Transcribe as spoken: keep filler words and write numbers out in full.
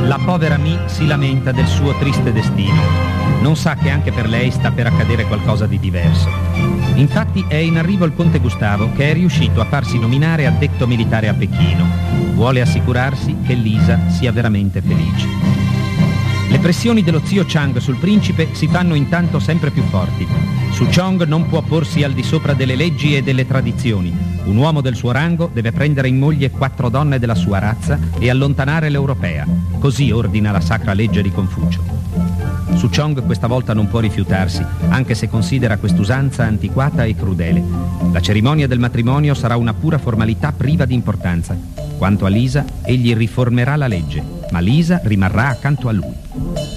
La povera Mi si lamenta del suo triste destino. Non sa che anche per lei sta per accadere qualcosa di diverso. Infatti è in arrivo il conte Gustavo, che è riuscito a farsi nominare addetto militare a Pechino. Vuole assicurarsi che Lisa sia veramente felice. Le pressioni dello zio Chang sul principe si fanno intanto sempre più forti. Su Chong non può porsi al di sopra delle leggi e delle tradizioni. Un uomo del suo rango deve prendere in moglie quattro donne della sua razza e allontanare l'europea. Così ordina la sacra legge di Confucio. Su Chong questa volta non può rifiutarsi, anche se considera quest'usanza antiquata e crudele. La cerimonia del matrimonio sarà una pura formalità priva di importanza. Quanto a Lisa, egli riformerà la legge, ma Lisa rimarrà accanto a lui.